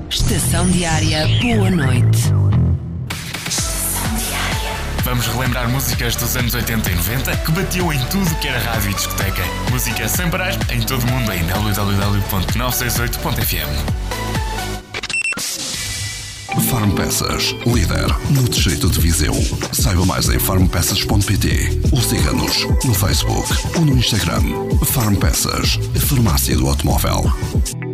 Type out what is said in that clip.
Estação Diária, boa noite. Vamos relembrar músicas dos anos 80 e 90 que batiam em tudo que era rádio e discoteca. Música sem parar em todo o mundo em www.968.fm. Farmpeças, líder no distrito de Viseu. Saiba mais em farmpeças.pt ou siga-nos no Facebook ou no Instagram. Farmpeças, a farmácia do automóvel.